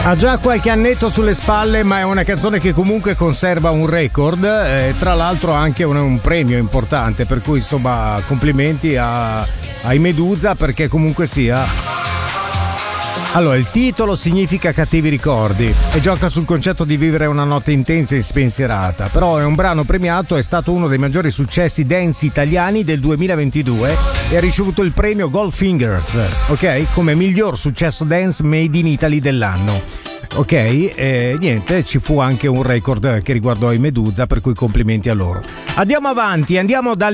Ha già qualche annetto sulle spalle, ma è una canzone che comunque conserva un record, tra l'altro anche un premio importante, per cui insomma complimenti ai Medusa, perché comunque sia... Allora, il titolo significa cattivi ricordi e gioca sul concetto di vivere una notte intensa e spensierata, però è un brano premiato, è stato uno dei maggiori successi dance italiani del 2022 e ha ricevuto il premio Goldfingers, ok? Come miglior successo dance made in Italy dell'anno. Ok, niente, ci fu anche un record che riguardò i Medusa, per cui complimenti a loro. Andiamo avanti, andiamo dal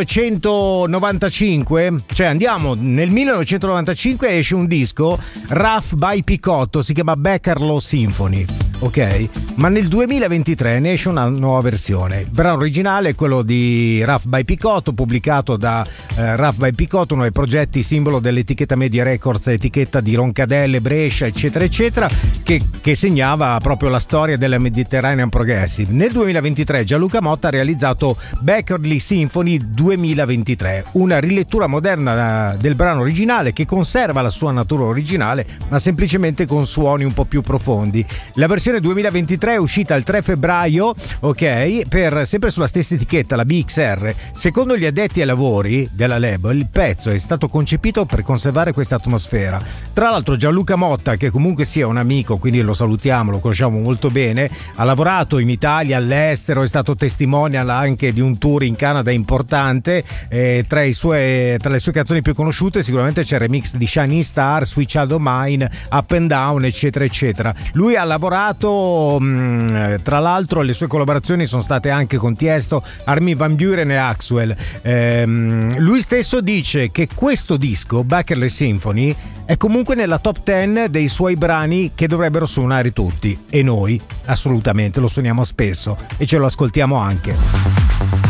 1995, cioè andiamo nel 1995, esce un disco Rough by Picotto, si chiama Beckerlow Symphony, ok? Ma nel 2023 ne esce una nuova versione. Il brano originale è quello di Rough by Picotto, pubblicato da Rough by Picotto, uno dei progetti simbolo dell'etichetta Media Records, etichetta di Roncadelle, Brescia, eccetera eccetera, che segnava proprio la storia della Mediterranean Progressive. Nel 2023 Gianluca Motta ha realizzato Beckerlow Symphony 2023, una rilettura moderna del brano originale che conserva la sua natura originale, ma semplicemente con suoni un po' più profondi. La versione 2023 è uscita il 3 febbraio, ok, sempre sulla stessa etichetta, la BXR. Secondo gli addetti ai lavori della label, il pezzo è stato concepito per conservare questa atmosfera. Tra l'altro Gianluca Motta, che comunque sia un amico, quindi lo salutiamo, lo conosciamo molto bene, ha lavorato in Italia, all'estero, è stato testimonial anche di un tour in Canada importante. Tra le sue canzoni più conosciute sicuramente c'è il remix di Shining Star, Sweet Child of Mine, Up and Down, eccetera eccetera. Lui ha lavorato, tra l'altro le sue collaborazioni sono state anche con Tiesto, Armin van Buuren e Axwell. Lui stesso dice che questo disco, Beckerlow Symphony, è comunque nella top 10 dei suoi brani che dovrebbero suonare tutti, e noi assolutamente lo suoniamo spesso e ce lo ascoltiamo anche.